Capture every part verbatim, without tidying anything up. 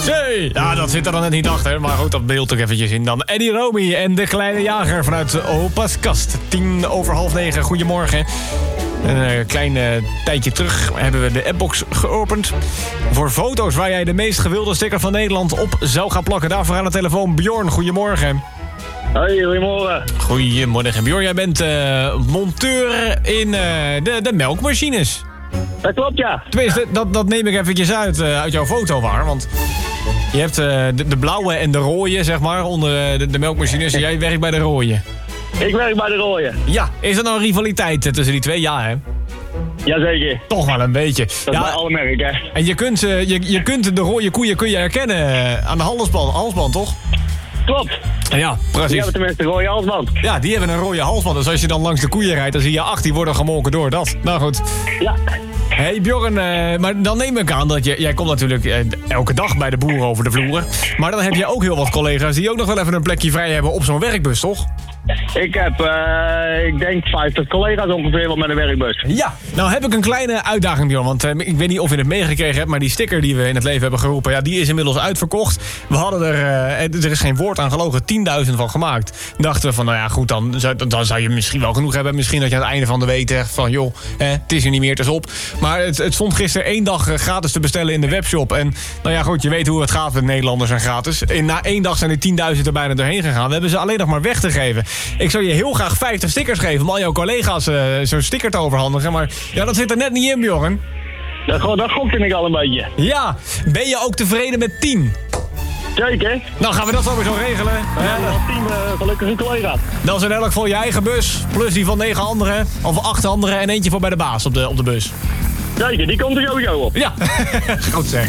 Zee! Ja, dat zit er dan net niet achter. Maar goed, dat beeld ook eventjes in dan. Eddie Romy en de kleine jager vanuit Opa's kast. Tien over half negen. Goedemorgen. Een uh, klein uh, tijdje terug hebben we de appbox geopend. Voor foto's waar jij de meest gewilde sticker van Nederland op zou gaan plakken. Daarvoor aan de telefoon Bjorn. Goedemorgen. Hoi, goedemorgen. Goedemorgen Bjorn. Jij bent uh, monteur in uh, de, de melkmachines. Dat klopt, ja. Tenminste, dat, dat neem ik eventjes uit, uh, uit jouw foto waar. Want je hebt uh, de, de blauwe en de rode, zeg maar, onder uh, de, de melkmachines. Jij werkt bij de rode. Ik werk bij de rode. Ja, is er nou een rivaliteit tussen die twee? Ja, hè? Jazeker. Toch wel een beetje. Dat ja, is bij alle merken, hè. En je kunt, uh, je, je kunt de rode koeien kun je herkennen uh, aan de halsband, halsband, toch? Klopt. Ja, precies. Die hebben tenminste een rode halsband. Ja, die hebben een rode halsband. Dus als je dan langs de koeien rijdt, dan zie je acht, die worden gemolken door dat. Nou goed. Ja. Hé hey Bjorn, uh, maar dan neem ik aan dat je... Jij komt natuurlijk uh, elke dag bij de boeren over de vloeren. Maar dan heb je ook heel wat collega's die ook nog wel even een plekje vrij hebben op zo'n werkbus, toch? Ik heb, uh, ik denk vijftig collega's ongeveer wat met een werkbus. Ja, nou heb ik een kleine uitdaging, Bjorn. Want uh, ik weet niet of je het meegekregen hebt, maar die sticker die we in het leven hebben geroepen, ja, die is inmiddels uitverkocht. We hadden er, uh, er is geen woord aan gelogen, tienduizend van gemaakt. Dachten we van, nou ja, goed, dan zou, dan zou je misschien wel genoeg hebben. Misschien dat je aan het einde van de week zegt van, joh, hè, het is er niet meer, het is op. Maar het, het stond gisteren één dag gratis te bestellen in de webshop. En nou ja, goed, je weet hoe het gaat met Nederlanders en gratis. En na één dag zijn er tienduizend er bijna doorheen gegaan. We hebben ze alleen nog maar weg te geven. Ik zou je heel graag vijftig stickers geven om al jouw collega's uh, zo'n sticker te overhandigen. Maar ja, dat zit er net niet in, Bjorn. Dat, dat gokte ik al een beetje. Ja, ben je ook tevreden met tien? Zeker. Nou, gaan we dat sowieso regelen. We hebben al tien uh, gelukkige collega's. Dat is in elk geval je eigen bus. Plus die van negen anderen. Of acht anderen. En eentje voor bij de baas op de, op de bus. Zeker, die komt er sowieso op. Ja, goed zeg.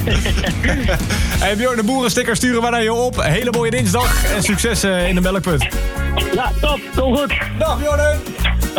Hey Bjorn, de boerensticker sturen we naar je op. Hele mooie dinsdag en succes uh, in de melkput. Ja, top. Kom goed. Dag Bjorn.